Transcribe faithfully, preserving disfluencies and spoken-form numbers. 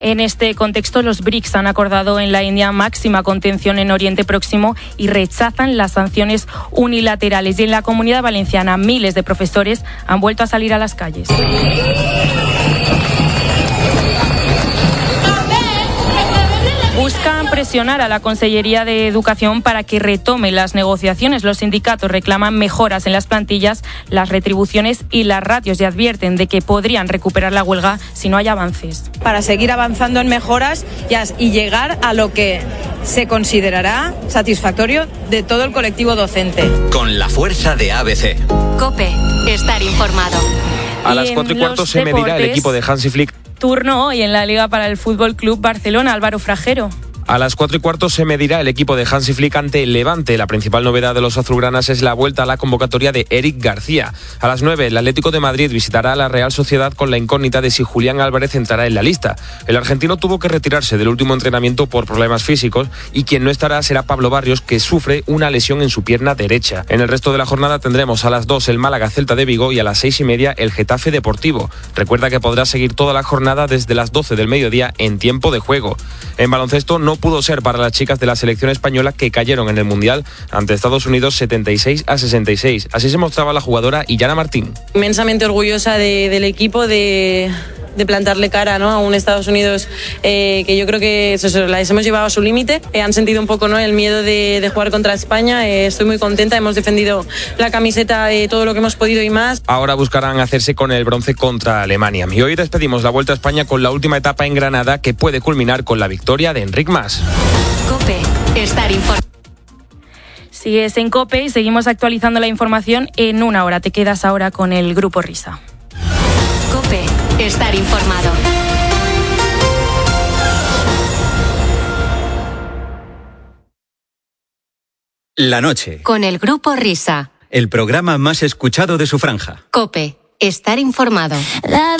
En este contexto, los B R I C S han acordado en la India máxima contención en Oriente Próximo y rechazan las sanciones unilaterales. Y en la Comunidad Valenciana, miles de profesores han vuelto a salir a las calles. Buscan presionar a la Consellería de Educación para que retome las negociaciones. Los sindicatos reclaman mejoras en las plantillas, las retribuciones y las ratios y advierten de que podrían recuperar la huelga si no hay avances. Para seguir avanzando en mejoras y llegar a lo que se considerará satisfactorio de todo el colectivo docente. Con la fuerza de A B C. COPE, estar informado. A las cuatro y cuarto se medirá el equipo de Hansi Flick. Turno hoy en la Liga para el Fútbol Club Barcelona. Álvaro Fragero. A las cuatro y cuarto se medirá el equipo de Hansi Flick ante el Levante. La principal novedad de los azulgranas es la vuelta a la convocatoria de Eric García. A las nueve, el Atlético de Madrid visitará a la Real Sociedad con la incógnita de si Julián Álvarez entrará en la lista. El argentino tuvo que retirarse del último entrenamiento por problemas físicos y quien no estará será Pablo Barrios, que sufre una lesión en su pierna derecha. En el resto de la jornada tendremos a las dos el Málaga Celta de Vigo y a las seis y media el Getafe Deportivo. Recuerda que podrás seguir toda la jornada desde las doce del mediodía en tiempo de juego. En baloncesto no pudo ser para las chicas de la selección española, que cayeron en el Mundial ante Estados Unidos setenta y seis a sesenta y seis. Así se mostraba la jugadora Illana Martín. Inmensamente orgullosa de, del equipo, de, de plantarle cara, ¿no?, a un Estados Unidos eh, que yo creo que eso, las hemos llevado a su límite. Eh, han sentido un poco, ¿no?, el miedo de, de jugar contra España. Eh, estoy muy contenta, hemos defendido la camiseta eh, todo lo que hemos podido y más. Ahora buscarán hacerse con el bronce contra Alemania. Y hoy despedimos la Vuelta a España con la última etapa en Granada, que puede culminar con la victoria de Enric Mas. COPE, estar informado. Sigues en COPE y seguimos actualizando la información en una hora. Te quedas ahora con el Grupo Risa. COPE, estar informado. La noche. Con el Grupo Risa. El programa más escuchado de su franja. COPE, estar informado. La